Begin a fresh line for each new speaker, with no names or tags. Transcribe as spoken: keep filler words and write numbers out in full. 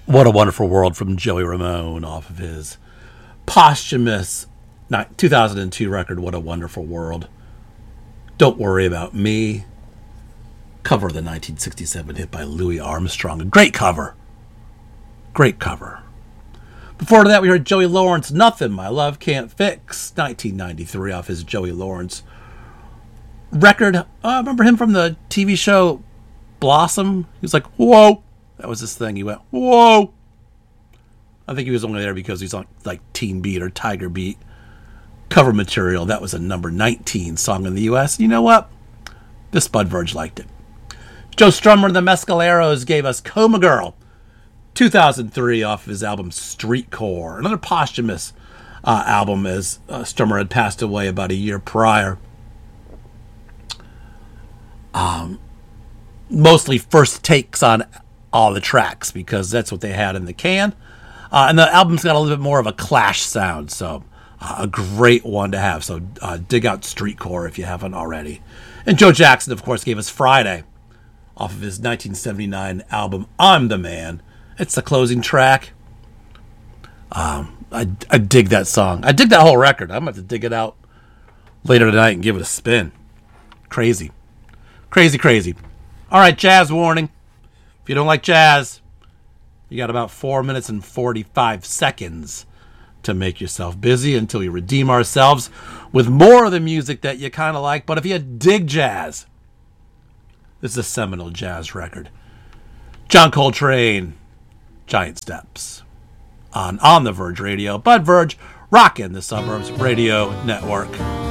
What a Wonderful World from Joey Ramone off of his posthumous two thousand two record, What a Wonderful World. Don't Worry About Me. Cover of the nineteen sixty-seven hit by Louis Armstrong. A great cover. Great cover. Before that, we heard Joey Lawrence, Nothing My Love Can't Fix, nineteen ninety-three, off his Joey Lawrence record. Uh, I remember him from the T V show Blossom. He was like, whoa. That was his thing. He went, whoa. I think he was only there because he's on like Teen Beat or Tiger Beat cover material. That was a number nineteen song in the U S. You know what? This Bud Verge liked it. Joe Strummer and the Mescaleros gave us Coma Girl, two thousand three, off of his album Streetcore. Another posthumous uh, album, as uh, Strummer had passed away about a year prior. Um, mostly first takes on all the tracks because that's what they had in the can. Uh, and the album's got a little bit more of a Clash sound, so uh, a great one to have. So uh, dig out Streetcore if you haven't already. And Joe Jackson, of course, gave us Friday off of his nineteen seventy-nine album I'm the Man. It's the closing track. Um, I, I dig that song. I dig that whole record. I'm going to have to dig it out later tonight and give it a spin. Crazy. Crazy, crazy. All right, jazz warning. If you don't like jazz, you got about four minutes and forty-five seconds to make yourself busy until we redeem ourselves with more of the music that you kind of like. But if you dig jazz, this is a seminal jazz record. John Coltrane, Giant Steps, on On the Verge Radio. Bud Verge, rockin' the Suburbs Radio Network.